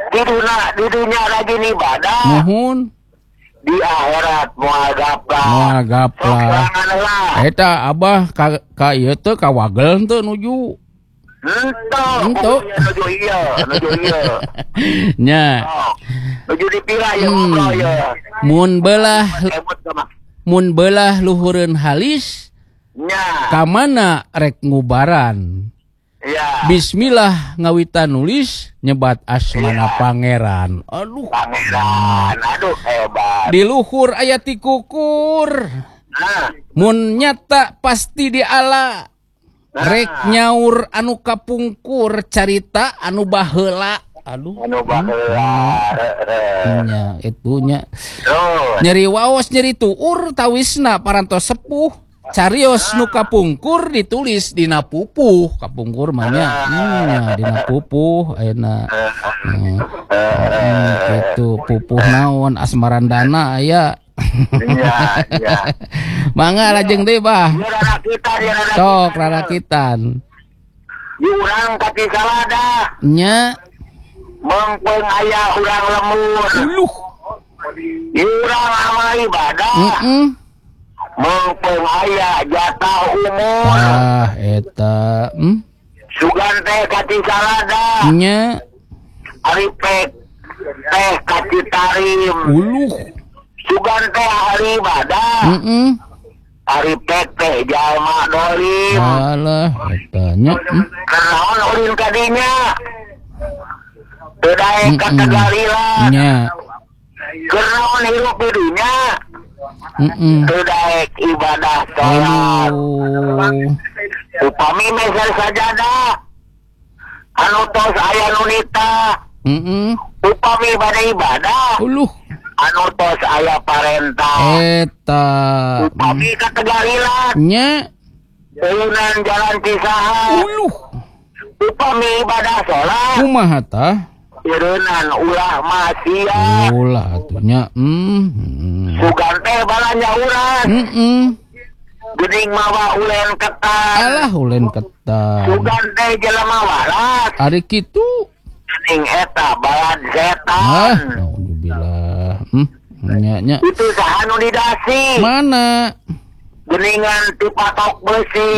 di dunia rajin ibadah. Nuhun. Di akhirat moal gaplah. Eta abah ka ieu teh ka wagel teu nuju. Ento. Nuju iya. Nya. Nuju dipilih ya ngobrol ya. Mun beulah luhureun halis. Nya. Ka mana rek ngubaran? Ya. Bismillah ngawitan nulis nyebat asmana pangeran. Aduh. Pangeran, aduh hebat. Di luhur aya ti kukur. Mun nyata pasti di ala. Rek nyaur anu kapungkur carita anu baheula. Aduh. Anu baheula. Nya itunya. Nyeri waos nyeri tuur tawisna parantos sepuh. Carios nu kapungkur ditulis dina pupuh. Kapungkur mah nya dina pupuh ayeuna. Kitu pupuh naon asmarandana aya. Iya. Mangga lajeng deui, Bah. Sok rarakitan. Urang kaki salada. Nya. Mengpeung aya urang lembur. Uluh. Urang amal ibadah. Mengpeung aya jatah umur. Eta. Sugan teh kaki salada. Nya. Ari pek teh kaki tarim. Uluh. Sugan teh ahli ibadah. Ari pek teh jalma dolim. Alah, eta nya. Naon ulin ka dinya? Teu daek ka Tegalila. Nya. Keur naon hirup di dinya? Teu daek ibadah salat. Upami mesel sajadah. Anu tos aya nu nita. Upami ibadah. Uluh. Anu tos aya parentah. Eta. Upami ka Tegalila. Nya. Eunan jalan Cisaha. Uluh. Upami ibadah salat. Kumaha tah? Ireunan ulah maksiat. Ulah atunya. Sugan teh balanja urang. Geuning mawa ulen ketan. Alah ulen ketan. Sugan teh jelema waras. Ari kitu. Geuning eta balad setan. Alhamdulillah. Nya. Itu saha nu didasi. Mana? Geuningan ti patok besi.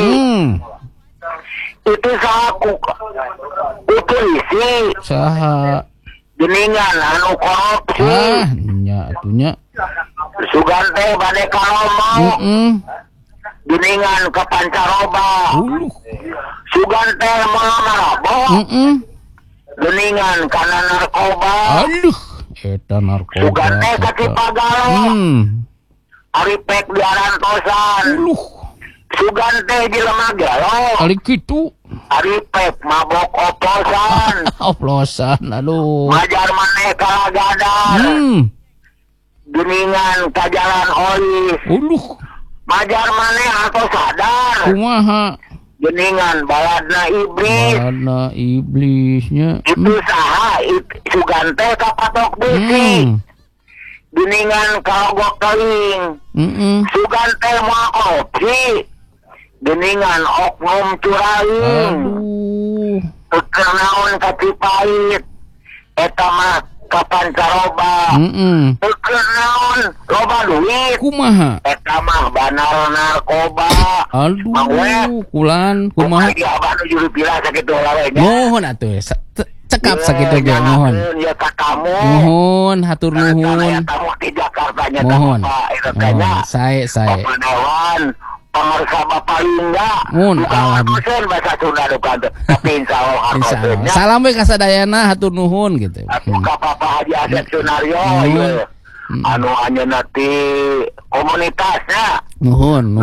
Itu saha ku polisi. Saha? Geuningan anu korupsi. Nya atunya. Sugan teh bade kalomong. Geuningan ka pancaroba. Sugan teh moal marabok. Geuningan kana narkoba. Aduh, eta narkoba. Sugan teh ka Cipagalo. Ari pek diarantosan. Sugan teh jelema gelo. Ari kitu. Ari pek mabok oplosan. Oplosan, aduh. Majar maneh kalagadan. Geuningan ka jalan olis. Majar maneh hartos sadar. Kumaha? Geuningan baladna iblis. Baladna iblisnya. Itu saha sugan teh ka patok besi. Geuningan ka logok teuing. Sugan teh moal korupsi. Geuningan oknum curaing. Teu naon ka Cipait. Eta mah ka pancaroba. Teu naon loba duit. Kumaha? Eta mah banar narkoba. Aduh, kulan kumaha? Dia abah nu juru pilah sakitu lawe. Mohon atuh. Cekap sakitu ge mohon. Ya ka kamu. Mohon hatur nuhun. Kamu di Jakarta nya Mohon. Sae. Dewan pengarsa Bapak Lingga. Mohon alhamdulillah. Bahasa Sunda depan. Tapi insyaallah insyaallah. Salam we ka sadayana hatur nuhun gitu. Ka Papa Haji Asep Sunario ieu. Anu anjeunna ti komunitasnya. Nuhun.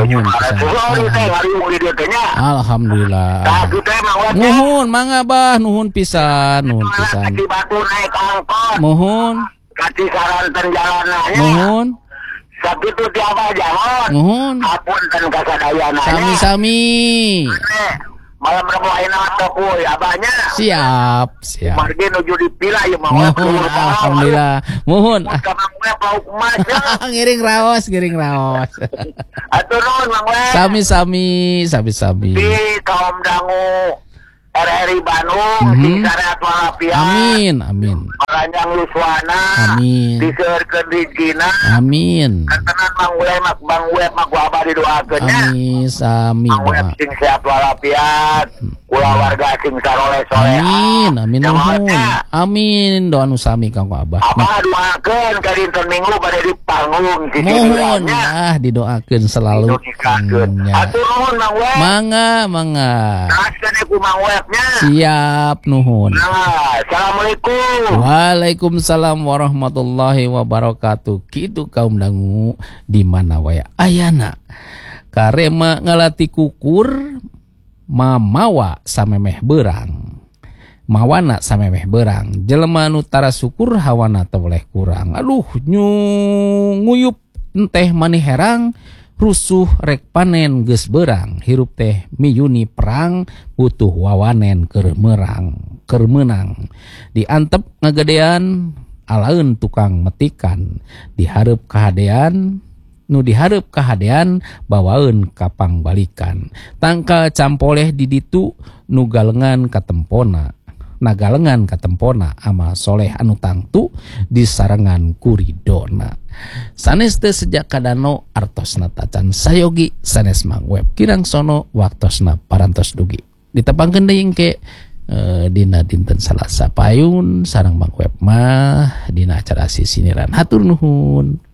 Alhamdulillah. Nuhun mangga bah nuhun pisan. Di batu naik angkot. Mohon. Kati saranten jalananya. Mohon. Sakitu tiapa jangon. Mohon. Hapunten kasadayana. Sami-sami. Malam rebuhin atau kuy abahnya. Siap. Margi nuju dipila ya mau. Mohon alhamdulillah. Mohon. Kamang gue pauk emas. Ngiring raos. Atuh nuhun Mang we. Sami-sami. Di kaum dangu RRI Bandung di syariat walafiat. Amin. panjang yuswana. Amin. Diseurkeun rizkina. Amin. Kantenan Bang Web mah ku abah didoakeun nya. Amin sami Bang Web doa. sing sehat walafiat. Kula warga sing saroleh-soleh. Amin, amin nuhun. Amin, doa nu sami kanggo Abah. Abah doakeun ka dinten Minggu bade di panggung Mohon cicing didoakeun selalu. Ya. Atur nuhun Bang Web. Mangga. Kasih ku Bang Webnya. Siap nuhun. Nah, assalamualaikum. Waalaikumsalam warahmatullahi wabarakatuh. Kitu kaum dangu di mana wae ayana. Karema ngalati kukur mamawa samemeh berang. Mawana samemeh berang. Jelema nu tara syukur hawana teu boleh kurang. Aduh nguyup enteh maneh herang. Rusuh rek panen geus berang. Hirup teh miyuni perang. Butuh wawanen keur menang. Diantep ngagedean alaeun tukang metikan. Dihareup kahadean nu dihareup kahadean bawaeun kapang balikan. Tangkal campoleh di ditu nu galengan katempona. Nagalengan katempona amal soleh anu tangtu disarengan kuridona. Sanes teu sejak kadano artosna tacan sayogi sanes Mang Web kirang sono waktosna parantos dugi. Ditepangkeun deui engke dina dinten Salasa payun sareng Mang Web mah dina acara sisiniran. Hatur nuhun.